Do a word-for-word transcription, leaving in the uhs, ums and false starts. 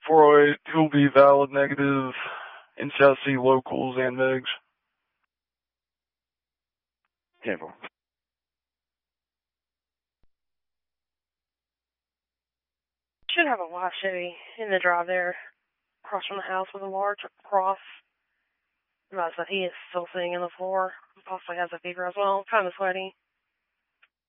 four oh eight, he'll be valid negative in chassis, locals, and megs. ten four. Should have a Y Chevy in the drive there, across from the house with a large cross. Realize that he is still sitting on the floor, possibly has a fever as well, kind of sweaty.